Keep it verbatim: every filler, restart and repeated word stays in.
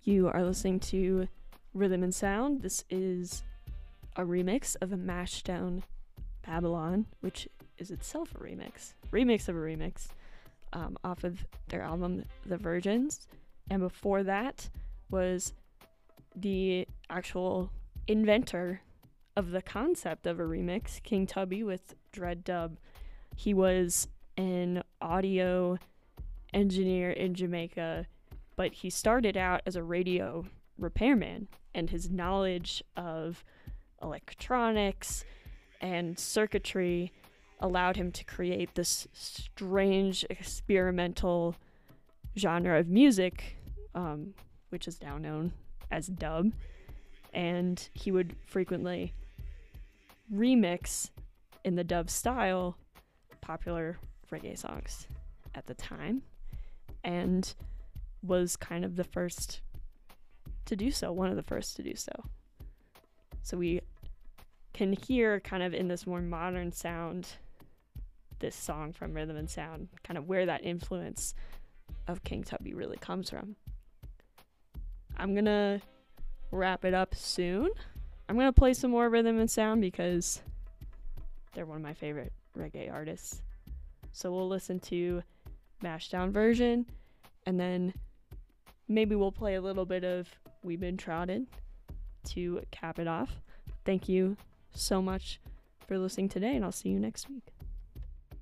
You are listening to Rhythm and Sound. This is a remix of a Mashdown Babylon, which is itself a remix. Remix of a remix um, off of their album The Virgins. And before that was the actual inventor of the concept of a remix, King Tubby, with Dread Dub. He was an audio engineer in Jamaica, but he started out as a radio repairman, and his knowledge of electronics and circuitry allowed him to create this strange experimental genre of music, um, which is now known as dub. And he would frequently remix in the dub style popular reggae songs at the time, and was kind of the first to do so, one of the first to do so. So we can hear kind of in this more modern sound, this song from Rhythm and Sound, kind of where that influence of King Tubby really comes from. I'm gonna wrap it up soon. I'm gonna play some more Rhythm and Sound because they're one of my favorite reggae artists. So we'll listen to Mashdown version, and then maybe we'll play a little bit of We've Been Trodden to cap it off. Thank you so much for listening today, and I'll see you next week.